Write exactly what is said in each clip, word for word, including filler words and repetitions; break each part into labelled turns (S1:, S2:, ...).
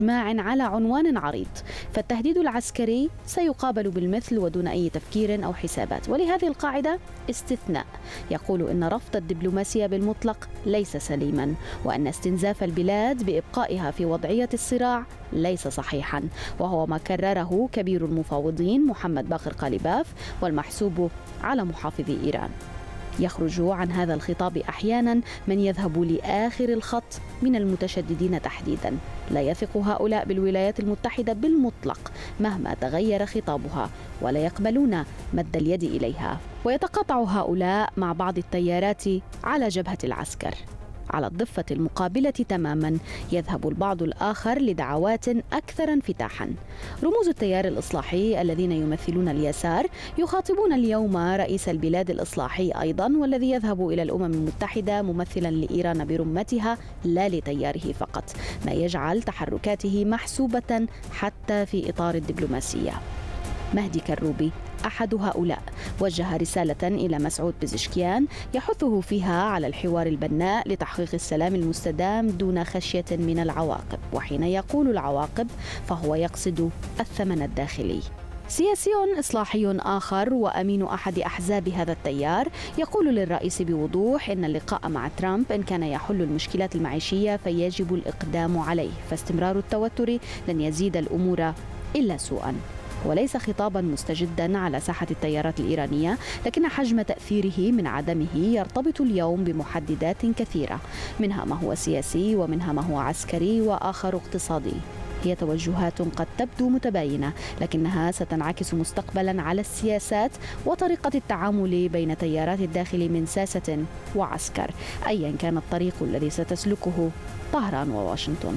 S1: اجتماع على عنوان عريض، فالتهديد العسكري سيقابل بالمثل ودون أي تفكير أو حسابات. ولهذه القاعدة استثناء يقول إن رفض الدبلوماسية بالمطلق ليس سليما، وأن استنزاف البلاد بإبقائها في وضعية الصراع ليس صحيحا، وهو ما كرره كبير المفاوضين محمد باقر قالباف والمحسوب على محافظي إيران. يخرج عن هذا الخطاب أحيانا من يذهب لآخر الخط من المتشددين تحديدا. لا يثق هؤلاء بالولايات المتحدة بالمطلق مهما تغير خطابها، ولا يقبلون مد اليد إليها. ويتقاطع هؤلاء مع بعض التيارات على جبهة العسكر. على الضفة المقابلة تماما يذهب البعض الآخر لدعوات أكثر انفتاحا. رموز التيار الإصلاحي الذين يمثلون اليسار يخاطبون اليوم رئيس البلاد الإصلاحي أيضا، والذي يذهب إلى الأمم المتحدة ممثلا لإيران برمتها لا لتياره فقط، ما يجعل تحركاته محسوبة حتى في إطار الدبلوماسية. مهدي كروبي أحد هؤلاء وجه رسالة إلى مسعود بزشكيان يحثه فيها على الحوار البناء لتحقيق السلام المستدام دون خشية من العواقب، وحين يقول العواقب فهو يقصد الثمن الداخلي. سياسي إصلاحي آخر وأمين أحد أحزاب هذا التيار يقول للرئيس بوضوح إن اللقاء مع ترامب إن كان يحل المشكلات المعيشية فيجب الإقدام عليه، فاستمرار التوتر لن يزيد الأمور إلا سوءا. وليس خطابا مستجدا على ساحة التيارات الإيرانية، لكن حجم تأثيره من عدمه يرتبط اليوم بمحددات كثيرة، منها ما هو سياسي ومنها ما هو عسكري وآخر اقتصادي. هي توجهات قد تبدو متباينة، لكنها ستنعكس مستقبلا على السياسات وطريقة التعامل بين تيارات الداخل من ساسة وعسكر، أيا كان الطريق الذي ستسلكه طهران وواشنطن.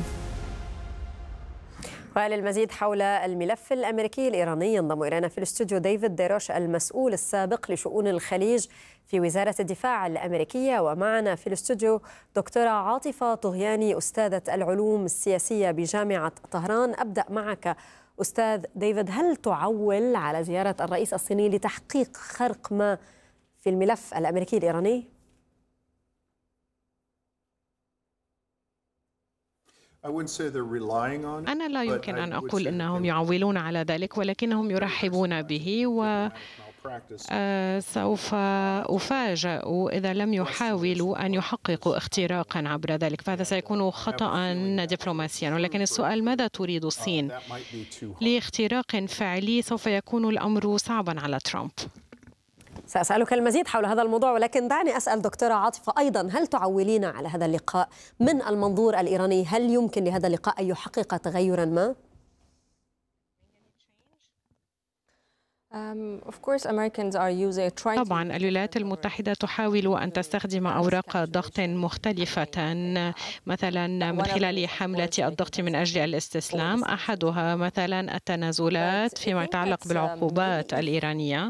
S2: وللمزيد حول الملف الأمريكي الإيراني ينضم إلينا في الاستوديو ديفيد ديروش المسؤول السابق لشؤون الخليج في وزارة الدفاع الأمريكية، ومعنا في الاستوديو دكتورة عاطفة طغياني أستاذة العلوم السياسية بجامعة طهران. أبدأ معك أستاذ ديفيد، هل تعول على زيارة الرئيس الصيني لتحقيق خرق ما في الملف الأمريكي الإيراني؟
S3: أنا لا يمكن أن أقول أنهم يعولون على ذلك، ولكنهم يرحبون به، وسوف أفاجأ إذا لم يحاولوا أن يحققوا اختراقا عبر ذلك، فهذا سيكون خطأ دبلوماسيا. ولكن السؤال ماذا تريد الصين؟ لاختراق فعلي سوف يكون الأمر صعبا على ترامب.
S2: سأسألك المزيد حول هذا الموضوع، ولكن دعني أسأل دكتورة عاطفة أيضا، هل تعولين على هذا اللقاء من المنظور الإيراني؟ هل يمكن لهذا اللقاء أن يحقق تغيرا ما؟
S3: طبعا الولايات المتحدة تحاول أن تستخدم أوراق ضغط مختلفة، مثلا من خلال حملة الضغط من أجل الاستسلام، أحدها مثلا التنازلات فيما يتعلق بالعقوبات الإيرانية.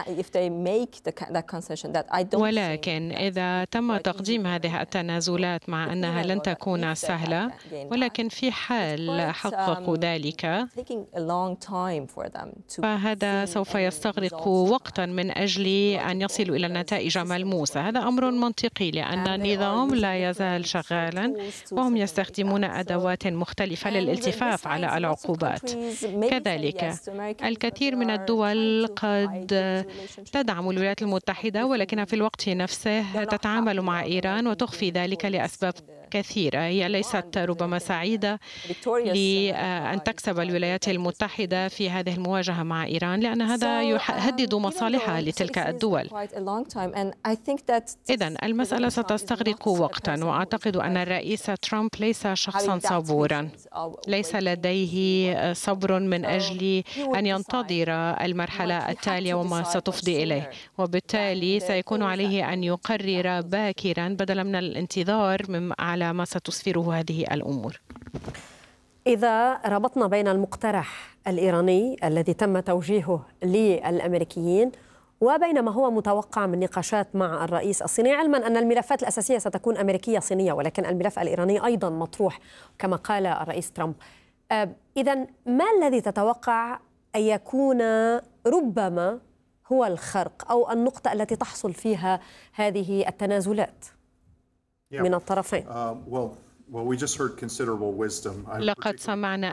S3: ولكن إذا تم تقديم هذه التنازلات مع أنها لن تكون سهلة، ولكن في حال حققوا ذلك فهذا سوف يستغرق وقتا من أجل أن يصلوا إلى نتائج ملموسة. هذا أمر منطقي لأن النظام لا يزال شغالا، وهم يستخدمون أدوات مختلفة للالتفاف على العقوبات. كذلك الكثير من الدول قد تدعم الولايات المتحدة، ولكنها في الوقت نفسه تتعامل مع إيران وتخفي ذلك لأسباب كثيرة. هي ليست ربما سعيدة لأن تكسب الولايات المتحدة في هذه المواجهة مع إيران، لأن هذا يهدد مصالحها لتلك الدول. إذن المسألة ستستغرق وقتا، وأعتقد أن الرئيس ترامب ليس شخصا صبورا، ليس لديه صبر من أجل أن ينتظر المرحلة التالية وما ستفضي إليه، وبالتالي سيكون عليه أن يقرر باكرا بدلا من الانتظار على ما ستسفره هذه الأمور.
S2: إذا ربطنا بين المقترح الإيراني الذي تم توجيهه للأمريكيين وبين ما هو متوقع من نقاشات مع الرئيس الصيني، علما أن الملفات الأساسية ستكون أمريكية صينية، ولكن الملف الإيراني أيضا مطروح كما قال الرئيس ترامب. إذن ما الذي تتوقع أن يكون ربما هو الخرق أو النقطة التي تحصل فيها هذه التنازلات من الطرفين؟
S3: لقد سمعنا